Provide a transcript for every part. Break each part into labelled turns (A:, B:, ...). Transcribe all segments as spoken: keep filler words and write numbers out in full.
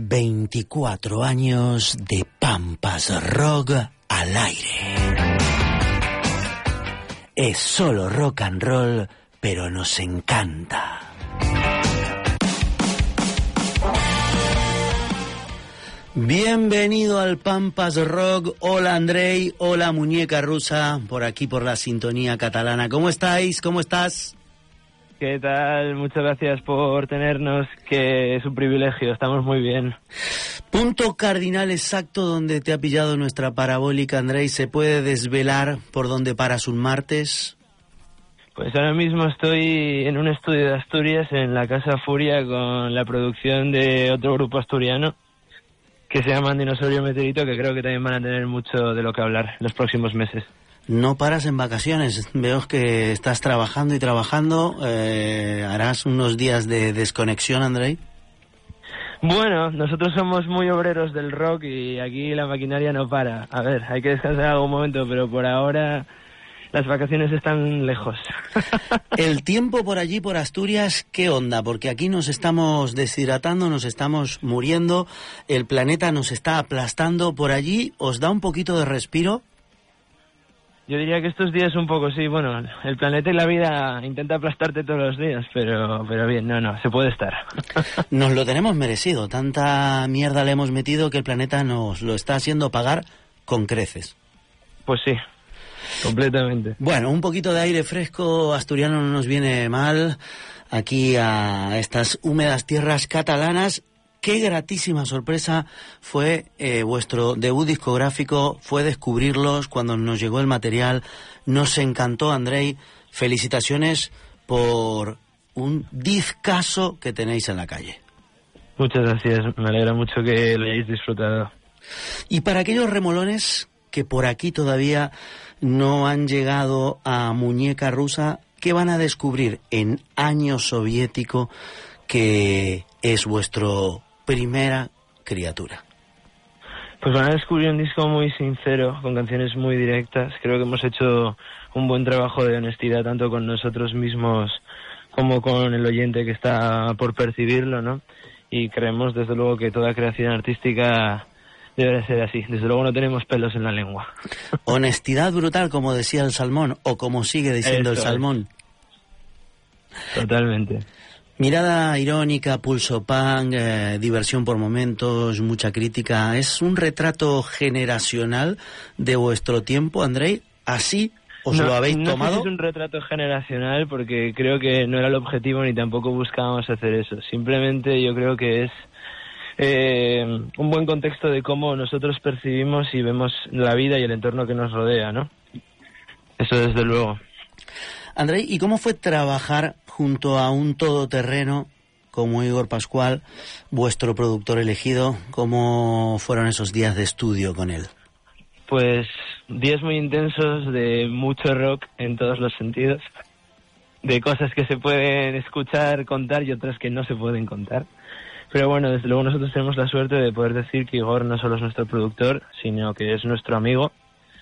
A: veinticuatro años de Pampas Rock al aire. Es solo rock and roll, pero nos encanta. Bienvenido al Pampas Rock. Hola Andrei, hola Muñeca Rusa, por aquí por la sintonía catalana. ¿Cómo estáis? ¿Cómo estás?
B: ¿Qué tal? Muchas gracias por tenernos, que es un privilegio, estamos muy bien.
A: Punto cardinal exacto donde te ha pillado nuestra parabólica, Andrei. ¿Se puede desvelar por dónde paras un martes?
B: Pues ahora mismo estoy en un estudio de Asturias, en la Casa Furia, con la producción de otro grupo asturiano que se llama Dinosaurio Meteorito, que creo que también van a tener mucho de lo que hablar en los próximos meses.
A: No paras en vacaciones, veo que estás trabajando y trabajando. Eh, ¿Harás unos días de desconexión, Andrei?
B: Bueno, nosotros somos muy obreros del rock y aquí la maquinaria no para. A ver, hay que descansar algún momento, pero por ahora las vacaciones están lejos.
A: El tiempo por allí, por Asturias, ¿qué onda? Porque aquí nos estamos deshidratando, nos estamos muriendo, el planeta nos está aplastando. ¿Por allí os da un poquito de respiro?
B: Yo diría que estos días un poco, sí, bueno, el planeta y la vida intenta aplastarte todos los días, pero pero bien, no, no, se puede estar.
A: Nos lo tenemos merecido, tanta mierda le hemos metido que el planeta nos lo está haciendo pagar con creces.
B: Pues sí, completamente.
A: Bueno, un poquito de aire fresco asturiano no nos viene mal aquí a estas húmedas tierras catalanas. Qué gratísima sorpresa fue eh, vuestro debut discográfico, fue descubrirlos cuando nos llegó el material. Nos encantó, Andrei. Felicitaciones por un discazo que tenéis en la calle.
B: Muchas gracias, me alegra mucho que lo hayáis disfrutado.
A: Y para aquellos remolones que por aquí todavía no han llegado a Muñeca Rusa, ¿qué van a descubrir en Año Soviético, que es vuestro primera criatura?
B: Pues van a descubrir un disco muy sincero, con canciones muy directas. Creo que hemos hecho un buen trabajo de honestidad, tanto con nosotros mismos como con el oyente que está por percibirlo, ¿no? Y creemos, desde luego, que toda creación artística debe ser así. Desde luego no tenemos pelos en la lengua.
A: Honestidad brutal, como decía el Salmón, o como sigue diciendo Eso el Salmón.
B: Es. Totalmente.
A: Mirada irónica, pulso punk, eh, diversión por momentos, mucha crítica. ¿Es un retrato generacional de vuestro tiempo, Andrei? ¿Así os
B: no,
A: lo habéis
B: no
A: tomado?
B: No es un retrato generacional, porque creo que no era el objetivo ni tampoco buscábamos hacer eso. Simplemente yo creo que es eh, un buen contexto de cómo nosotros percibimos y vemos la vida y el entorno que nos rodea, ¿no? Eso desde luego.
A: Andrei, ¿y cómo fue trabajar junto a un todoterreno como Igor Pascual, vuestro productor elegido? ¿Cómo fueron esos días de estudio con él?
B: Pues días muy intensos de mucho rock en todos los sentidos, de cosas que se pueden escuchar, contar y otras que no se pueden contar. Pero bueno, desde luego nosotros tenemos la suerte de poder decir que Igor no solo es nuestro productor, sino que es nuestro amigo.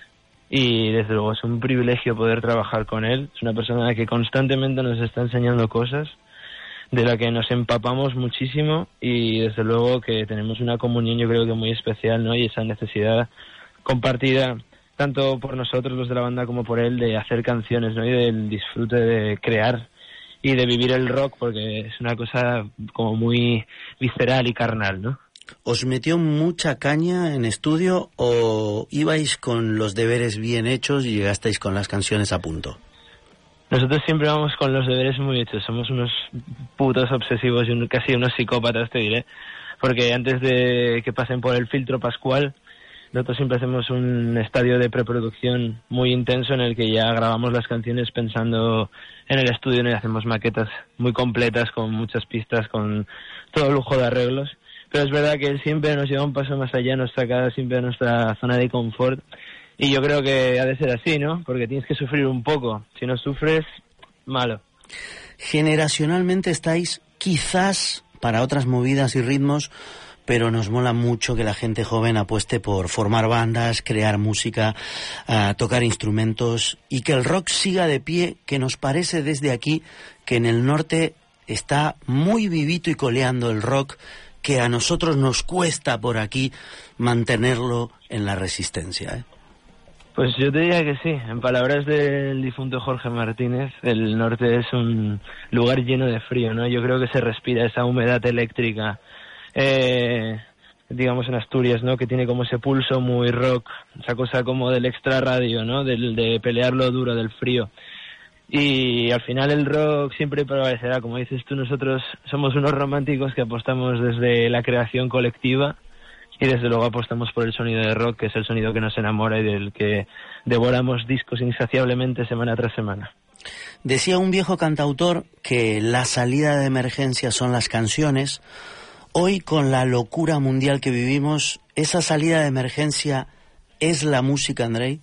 B: Y desde luego es un privilegio poder trabajar con él. Es una persona que constantemente nos está enseñando cosas de la que nos empapamos muchísimo, y desde luego que tenemos una comunión, yo creo que muy especial, ¿no? Y esa necesidad compartida tanto por nosotros los de la banda como por él de hacer canciones, ¿no? Y del disfrute de crear y de vivir el rock, porque es una cosa como muy visceral y carnal, ¿no?
A: ¿Os metió mucha caña en estudio o ibais con los deberes bien hechos y llegasteis con las canciones a punto?
B: Nosotros siempre vamos con los deberes muy hechos. Somos unos putos obsesivos y un, casi unos psicópatas, te diré. Porque antes de que pasen por el filtro Pascual, nosotros siempre hacemos un estadio de preproducción muy intenso en el que ya grabamos las canciones pensando en el estudio, ¿no? Y hacemos maquetas muy completas con muchas pistas, con todo lujo de arreglos. Pero es verdad que él siempre nos lleva un paso más allá, nos saca siempre de nuestra zona de confort, y yo creo que ha de ser así, ¿no? Porque tienes que sufrir un poco. Si no sufres, malo.
A: Generacionalmente estáis quizás para otras movidas y ritmos, pero nos mola mucho que la gente joven apueste por formar bandas, crear música, uh, tocar instrumentos, y que el rock siga de pie, que nos parece desde aquí que en el norte está muy vivito y coleando el rock, que a nosotros nos cuesta por aquí mantenerlo en la resistencia, ¿eh?
B: Pues yo te diría que sí. En palabras del difunto Jorge Martínez, el norte es un lugar lleno de frío, ¿no? Yo creo que se respira esa humedad eléctrica, eh, digamos en Asturias, ¿no? Que tiene como ese pulso muy rock, esa cosa como del extra radio, ¿no? Del, de pelear lo duro, del frío. Y al final el rock siempre prevalecerá, como dices tú, nosotros somos unos románticos que apostamos desde la creación colectiva. Y desde luego apostamos por el sonido de rock, que es el sonido que nos enamora y del que devoramos discos insaciablemente semana tras semana.
A: Decía un viejo cantautor que la salida de emergencia son las canciones. Hoy, con la locura mundial que vivimos, ¿esa salida de emergencia es la música, Andrei?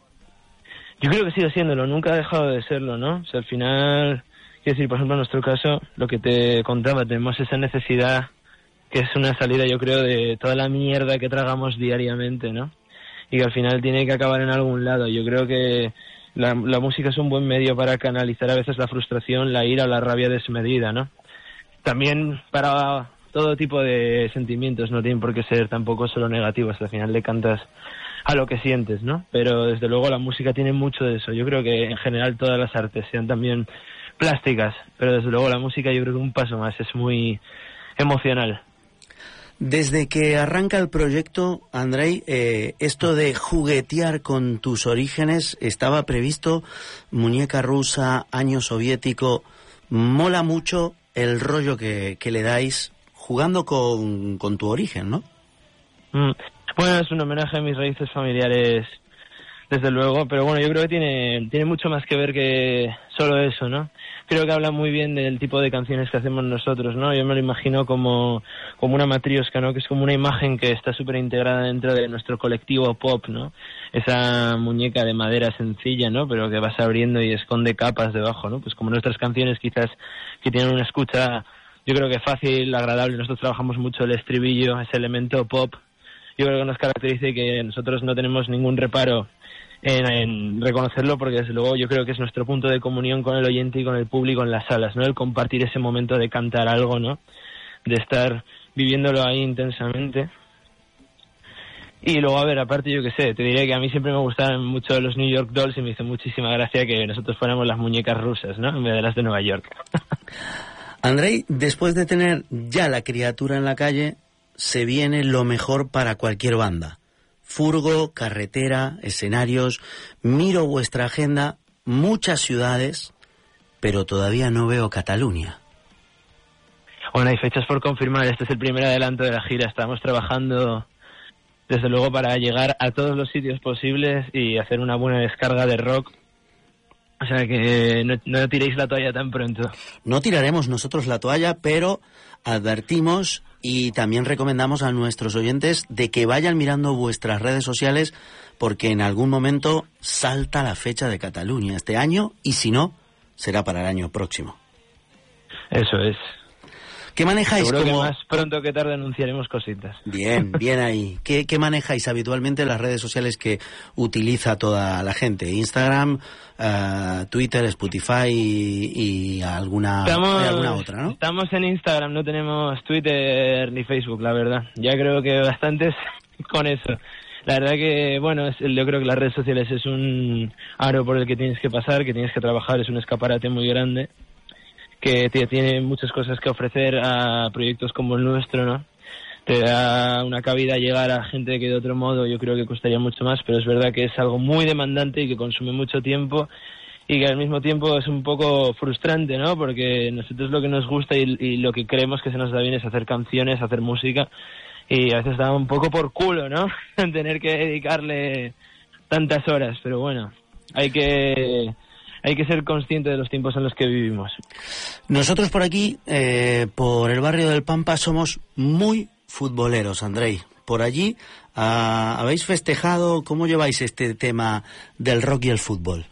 B: Yo creo que sigue siéndolo, nunca ha dejado de serlo, ¿no? O sea, al final, quiero decir, por ejemplo, en nuestro caso, lo que te contaba, tenemos esa necesidad que es una salida, yo creo, de toda la mierda que tragamos diariamente, ¿no? Y que al final tiene que acabar en algún lado. Yo creo que la, la música es un buen medio para canalizar a veces la frustración, la ira o la rabia desmedida, ¿no? También para todo tipo de sentimientos, no tienen por qué ser tampoco solo negativos, al final le cantas a lo que sientes, ¿no? Pero desde luego la música tiene mucho de eso. Yo creo que en general todas las artes sean también plásticas, pero desde luego la música yo creo que un paso más, es muy emocional.
A: Desde que arranca el proyecto, Andrei, eh, esto de juguetear con tus orígenes estaba previsto, muñeca rusa, año soviético, mola mucho el rollo que, que le dais jugando con, con tu origen, ¿no?
B: Mm. Bueno, es un homenaje a mis raíces familiares, desde luego, pero bueno, yo creo que tiene, tiene mucho más que ver que solo eso, ¿no? Creo que habla muy bien del tipo de canciones que hacemos nosotros, ¿no? Yo me lo imagino como, como una matriosca, ¿no? Que es como una imagen que está súper integrada dentro de nuestro colectivo pop, ¿no? Esa muñeca de madera sencilla, ¿no? Pero que vas abriendo y esconde capas debajo, ¿no? Pues como nuestras canciones quizás que tienen una escucha, yo creo que fácil, agradable. Nosotros trabajamos mucho el estribillo, ese elemento pop. Yo creo que nos caracteriza y que nosotros no tenemos ningún reparo En, en reconocerlo, porque desde luego yo creo que es nuestro punto de comunión con el oyente y con el público en las salas, ¿no? El compartir ese momento de cantar algo, ¿no? De estar viviéndolo ahí intensamente. Y luego, a ver, aparte, yo qué sé, te diré que a mí siempre me gustaban mucho los New York Dolls y me hizo muchísima gracia que nosotros fuéramos las muñecas rusas, ¿no? En vez de las de Nueva York.
A: Andrei, después de tener ya la criatura en la calle, se viene lo mejor para cualquier banda. Furgo, carretera, escenarios, miro vuestra agenda, muchas ciudades, pero todavía no veo Cataluña.
B: Bueno, hay fechas por confirmar, este es el primer adelanto de la gira, estamos trabajando desde luego para llegar a todos los sitios posibles y hacer una buena descarga de rock, o sea que no, no tiréis la toalla tan pronto.
A: No tiraremos nosotros la toalla, pero advertimos y también recomendamos a nuestros oyentes de que vayan mirando vuestras redes sociales porque en algún momento salta la fecha de Cataluña este año y si no, será para el año próximo.
B: Eso es.
A: ¿Qué manejáis?
B: Seguro
A: como...
B: que más pronto que tarde anunciaremos cositas.
A: Bien, bien ahí. ¿Qué, qué manejáis habitualmente en las redes sociales que utiliza toda la gente? Instagram, uh, Twitter, Spotify y, y alguna,
B: estamos,
A: y alguna otra, ¿no?
B: Estamos en Instagram, no tenemos Twitter ni Facebook, la verdad. Ya creo que bastantes con eso. La verdad que, bueno, es, yo creo que las redes sociales es un aro por el que tienes que pasar, que tienes que trabajar, es un escaparate muy grande, que tiene muchas cosas que ofrecer a proyectos como el nuestro, ¿no? Te da una cabida llegar a gente que de otro modo yo creo que costaría mucho más, pero es verdad que es algo muy demandante y que consume mucho tiempo y que al mismo tiempo es un poco frustrante, ¿no? Porque nosotros lo que nos gusta y, y lo que creemos que se nos da bien es hacer canciones, hacer música y a veces da un poco por culo, ¿no? Tener que dedicarle tantas horas, pero bueno, hay que... Hay que ser consciente de los tiempos en los que vivimos.
A: Nosotros por aquí, eh, por el barrio del Pampa, somos muy futboleros, Andrei. Por allí, ah, ¿habéis festejado? ¿Cómo lleváis este tema del rock y el fútbol?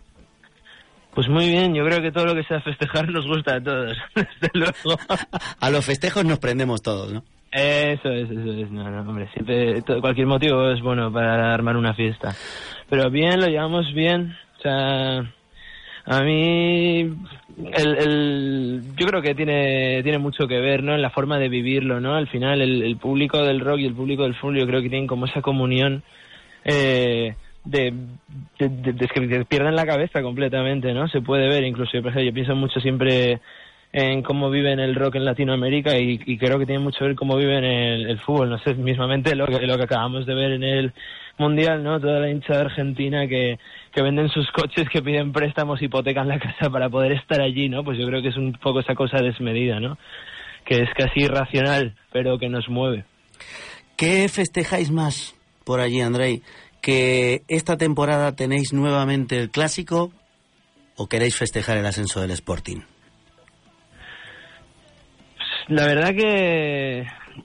B: Pues muy bien, yo creo que todo lo que sea festejar nos gusta a todos, desde luego.
A: A los festejos nos prendemos todos, ¿no?
B: Eso es, eso es. No, no, hombre, siempre, todo, cualquier motivo es bueno para armar una fiesta. Pero bien, lo llevamos bien, o sea... A mí, el, el, yo creo que tiene tiene mucho que ver, ¿no? En la forma de vivirlo, ¿no? Al final, el, el público del rock y el público del fútbol, yo creo que tienen como esa comunión eh, de, de, de, de que pierden la cabeza completamente, ¿no? Se puede ver, incluso yo, yo pienso mucho siempre en cómo viven el rock en Latinoamérica y, y creo que tiene mucho que ver cómo viven el, el fútbol, no sé, mismamente lo que, lo que acabamos de ver en el Mundial, ¿no? Toda la hinchada argentina que, que venden sus coches, que piden préstamos, hipotecan la casa para poder estar allí, ¿no? Pues yo creo que es un poco esa cosa desmedida, ¿no? Que es casi irracional, pero que nos mueve.
A: ¿Qué festejáis más por allí, Andrei? ¿Que esta temporada tenéis nuevamente el Clásico o queréis festejar el ascenso del Sporting?
B: La verdad que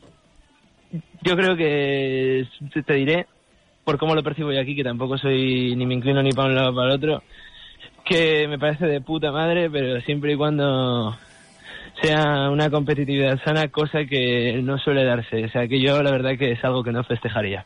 B: yo creo que te diré, por cómo lo percibo yo aquí, que tampoco soy ni me inclino ni para un lado o para el otro, que me parece de puta madre, pero siempre y cuando sea una competitividad sana, cosa que no suele darse. O sea, que yo la verdad que es algo que no festejaría.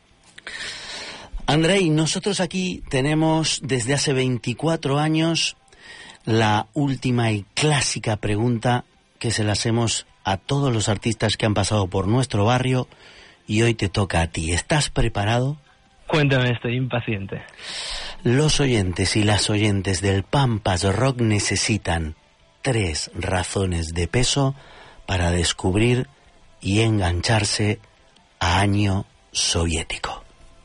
A: Andrei, nosotros aquí tenemos desde hace veinticuatro años la última y clásica pregunta que se la hacemos a todos los artistas que han pasado por nuestro barrio y hoy te toca a ti. ¿Estás preparado?
B: Cuéntame, estoy impaciente.
A: Los oyentes y las oyentes del Pampas Rock necesitan tres razones de peso para descubrir y engancharse a año soviético.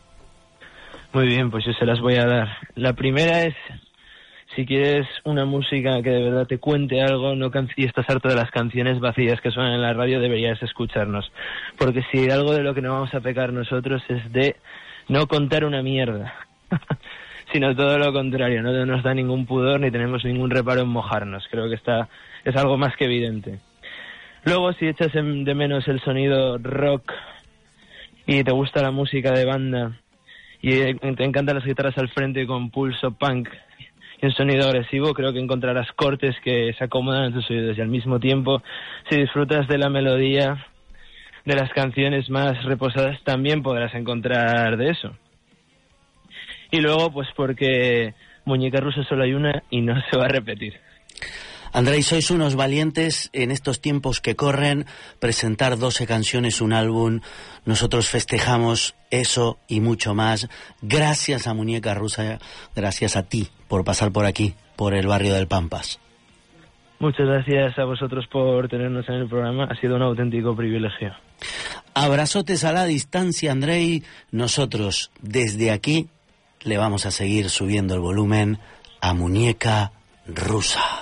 B: Muy bien, pues yo se las voy a dar. La primera es, si quieres una música que de verdad te cuente algo, no can- y estás harto de las canciones vacías que suenan en la radio, deberías escucharnos. Porque si algo de lo que no vamos a pecar nosotros es de no contar una mierda, sino todo lo contrario, no nos da ningún pudor ni tenemos ningún reparo en mojarnos. Creo que está es algo más que evidente. Luego, si echas de menos el sonido rock y te gusta la música de banda y te encantan las guitarras al frente con pulso punk y un sonido agresivo, creo que encontrarás cortes que se acomodan a tus oídos y al mismo tiempo, si disfrutas de la melodía de las canciones más reposadas, también podrás encontrar de eso. Y luego, pues porque Muñeca Rusa solo hay una y no se va a repetir.
A: Andrei, sois unos valientes en estos tiempos que corren, presentar doce canciones, un álbum. Nosotros festejamos eso y mucho más. Gracias a Muñeca Rusa, gracias a ti por pasar por aquí, por el barrio del Pampas.
B: Muchas gracias a vosotros por tenernos en el programa, ha sido un auténtico privilegio.
A: Abrazotes a la distancia, Andrei. Nosotros, desde aquí, le vamos a seguir subiendo el volumen a Muñeca Rusa.